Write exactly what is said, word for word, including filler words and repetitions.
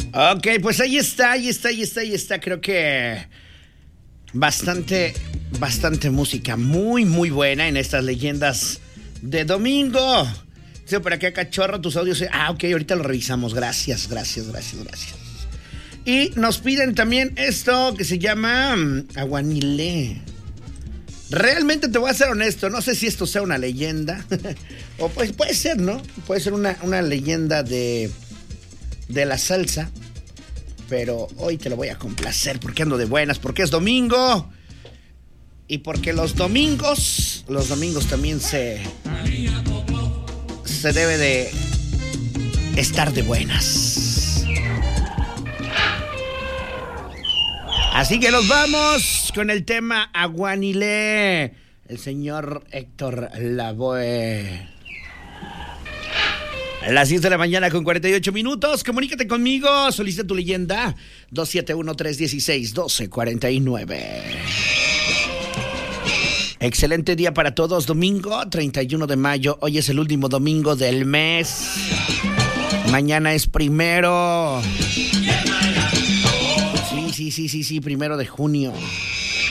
Ok, pues ahí está, ahí está, ahí está, ahí está. Creo que bastante, bastante música muy, muy buena en estas leyendas de domingo. Sí, por acá, cachorro, tus audios. Ah, ok, ahorita lo revisamos. Gracias, gracias, gracias, gracias. Y nos piden también esto que se llama um, aguanilé. Realmente te voy a ser honesto, no sé si esto sea una leyenda. O pues puede ser, ¿no? Puede ser una, una leyenda de, de la salsa. Pero hoy te lo voy a complacer porque ando de buenas, porque es domingo. Y porque los domingos, los domingos también se, se debe de estar de buenas. Así que nos vamos con el tema Aguanilé. El señor Héctor Lavoe. A las diez de la mañana con cuarenta y ocho minutos. Comunícate conmigo. Solicita tu leyenda. dos siete uno, tres uno seis, uno dos cuatro nueve. Excelente día para todos. Domingo treinta y uno de mayo. Hoy es el último domingo del mes. Mañana es primero. Sí, sí, sí, sí, sí. Primero de junio.